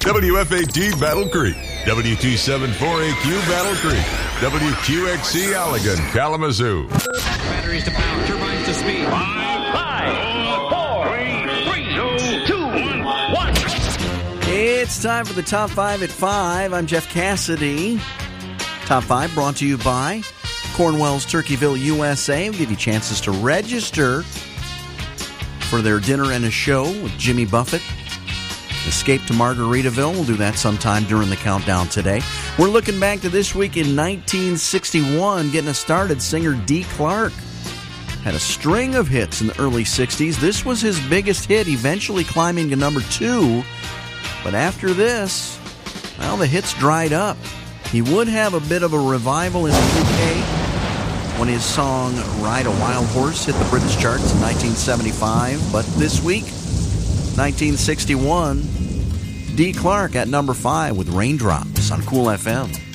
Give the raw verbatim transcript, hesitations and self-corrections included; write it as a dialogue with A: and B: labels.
A: W F A T Battle Creek, W two seventy-four A Q Battle Creek, W Q X C Allegan, Kalamazoo.
B: Batteries to power, turbines to speed.
C: Five, five, four, three, two, two, one.
D: It's time for the Top five at five. I'm Jeff Cassidy. Top five brought to you by Cornwell's Turkeyville, U S A. We'll give you chances to register for their dinner and a show with Jimmy Buffett. Escape to Margaritaville. We'll do that sometime during the countdown today. We're looking back to this week in nineteen sixty-one. Getting us started, singer Dee Clark had a string of hits in the early sixties. This was his biggest hit, eventually climbing to number two. But after this, well, the hits dried up. He would have a bit of a revival in the U K when his song Ride a Wild Horse hit the British charts in nineteen seventy-five. But this week, nineteen sixty-one, Dee Clark at number five with Raindrops on Cool F M.